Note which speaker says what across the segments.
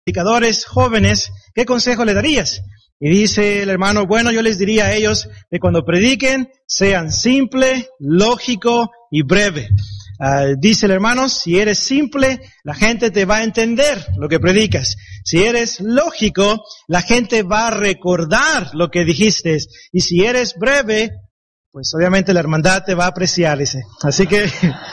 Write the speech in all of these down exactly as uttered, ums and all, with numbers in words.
Speaker 1: predicadores jóvenes, ¿qué consejo le darías? Y dice el hermano, bueno, yo les diría a ellos que cuando prediquen sean simple, lógico y breve. Uh, dice el hermano, si eres simple, la gente te va a entender lo que predicas. Si eres lógico, la gente va a recordar lo que dijiste. Y si eres breve, pues obviamente la hermandad te va a apreciar, dice. Así que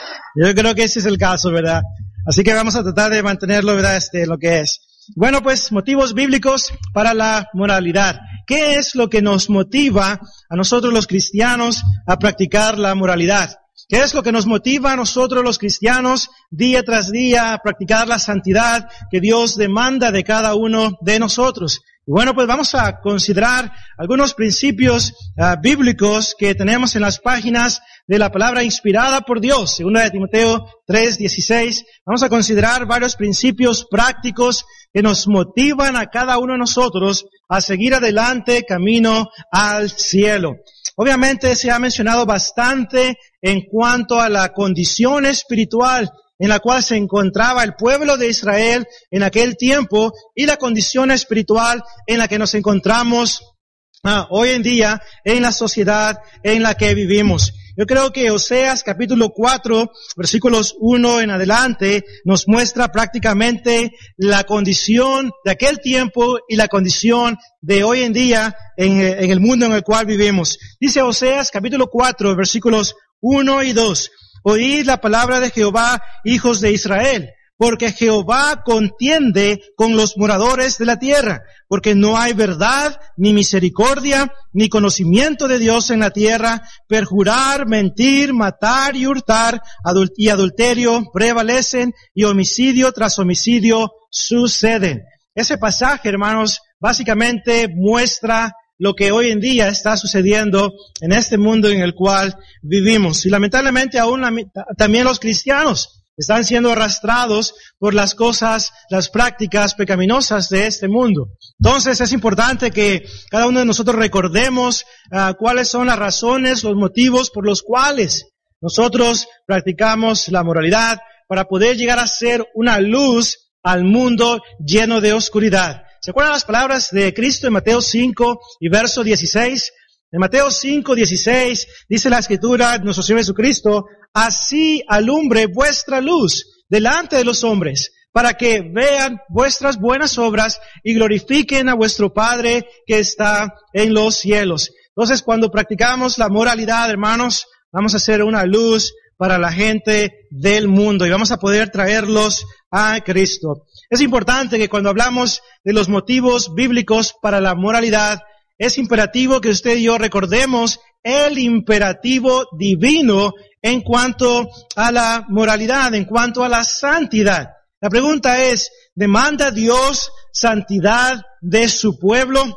Speaker 1: yo creo que ese es el caso, ¿verdad? Así que vamos a tratar de mantenerlo, ¿verdad? Este, lo que es. Bueno, pues motivos bíblicos para la moralidad. ¿Qué es lo que nos motiva a nosotros los cristianos a practicar la moralidad? ¿Qué es lo que nos motiva a nosotros los cristianos día tras día a practicar la santidad que Dios demanda de cada uno de nosotros? Y bueno, pues vamos a considerar algunos principios uh, bíblicos que tenemos en las páginas de la palabra inspirada por Dios. Segunda de Timoteo tres dieciséis. Vamos a considerar varios principios prácticos que nos motivan a cada uno de nosotros a seguir adelante camino al cielo. Obviamente se ha mencionado bastante en cuanto a la condición espiritual en la cual se encontraba el pueblo de Israel en aquel tiempo y la condición espiritual en la que nos encontramos ah, hoy en día en la sociedad en la que vivimos. Yo creo que Oseas capítulo cuatro, versículos uno en adelante, nos muestra prácticamente la condición de aquel tiempo y la condición de hoy en día en, en el mundo en el cual vivimos. Dice Oseas capítulo cuatro, versículos uno y dos. Oíd la palabra de Jehová, hijos de Israel, porque Jehová contiende con los moradores de la tierra, porque no hay verdad, ni misericordia, ni conocimiento de Dios en la tierra, perjurar, mentir, matar y hurtar, adul- y adulterio prevalecen, y homicidio tras homicidio suceden. Ese pasaje, hermanos, básicamente muestra lo que hoy en día está sucediendo en este mundo en el cual vivimos. Y lamentablemente aún la, también los cristianos están siendo arrastrados por las cosas, las prácticas pecaminosas de este mundo. Entonces es importante que cada uno de nosotros recordemos uh, cuáles son las razones, los motivos por los cuales nosotros practicamos la moralidad para poder llegar a ser una luz al mundo lleno de oscuridad. ¿Se acuerdan las palabras de Cristo en Mateo cinco y verso dieciséis? En Mateo cinco, dieciséis dice la Escritura, nuestro Señor Jesucristo, así alumbre vuestra luz delante de los hombres, para que vean vuestras buenas obras y glorifiquen a vuestro Padre que está en los cielos. Entonces, cuando practicamos la moralidad, hermanos, vamos a ser una luz para la gente del mundo y vamos a poder traerlos a Cristo. Es importante que cuando hablamos de los motivos bíblicos para la moralidad, es imperativo que usted y yo recordemos el imperativo divino en cuanto a la moralidad, en cuanto a la santidad. La pregunta es, ¿demanda Dios santidad de su pueblo?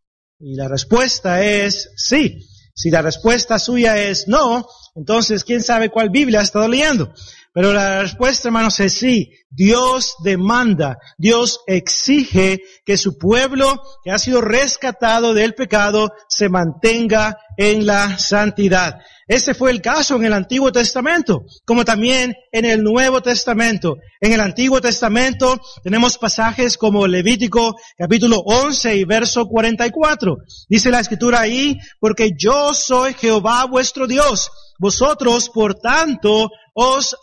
Speaker 1: Y la respuesta es sí. Si la respuesta suya es no, entonces quién sabe cuál Biblia ha estado leyendo. Pero la respuesta, hermanos, es sí. Dios demanda, Dios exige que su pueblo, que ha sido rescatado del pecado, se mantenga en la santidad. Ese fue el caso en el Antiguo Testamento, como también en el Nuevo Testamento. En el Antiguo Testamento tenemos pasajes como Levítico capítulo once y verso cuarenta y cuatro. Dice la Escritura ahí, porque yo soy Jehová vuestro Dios. Vosotros, por tanto, os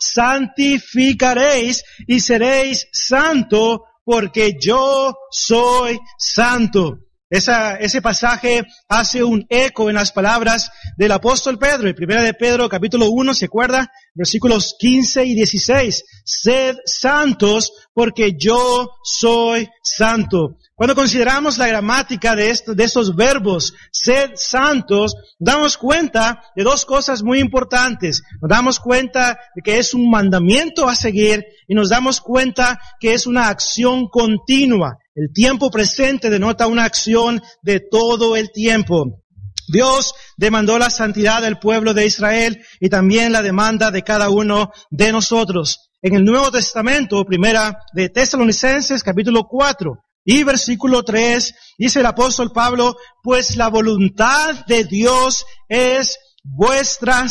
Speaker 1: santificaréis y seréis santo, porque yo soy santo. Esa, ese pasaje hace un eco en las palabras del apóstol Pedro. En primera de Pedro, capítulo uno, ¿se acuerda? Versículos quince y dieciséis. Sed santos, porque yo soy santo. Cuando consideramos la gramática de, esto, de estos verbos, sed santos, damos cuenta de dos cosas muy importantes. Nos damos cuenta de que es un mandamiento a seguir y nos damos cuenta que es una acción continua. El tiempo presente denota una acción de todo el tiempo. Dios demandó la santidad del pueblo de Israel y también la demanda de cada uno de nosotros. En el Nuevo Testamento, primera de Tesalonicenses, capítulo cuatro y versículo tres, dice el apóstol Pablo, pues la voluntad de Dios es vuestra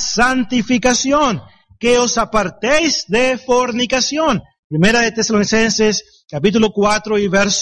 Speaker 1: santificación, que os apartéis de fornicación. Primera de Tesalonicenses, capítulo cuatro y verso